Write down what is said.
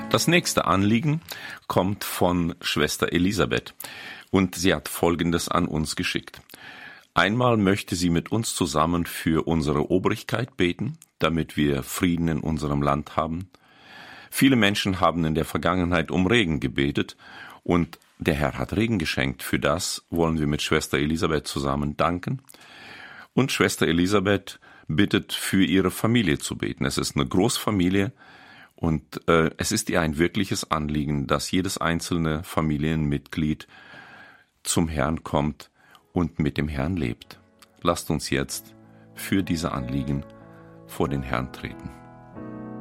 Das nächste Anliegen kommt von Schwester Elisabeth und sie hat Folgendes an uns geschickt. Einmal möchte sie mit uns zusammen für unsere Obrigkeit beten, damit wir Frieden in unserem Land haben. Viele Menschen haben in der Vergangenheit um Regen gebetet und der Herr hat Regen geschenkt. Für das wollen wir mit Schwester Elisabeth zusammen danken. Und Schwester Elisabeth bittet, für ihre Familie zu beten. Es ist eine Großfamilie und es ist ihr ein wirkliches Anliegen, dass jedes einzelne Familienmitglied zum Herrn kommt und mit dem Herrn lebt. Lasst uns jetzt für diese Anliegen vor den Herrn treten.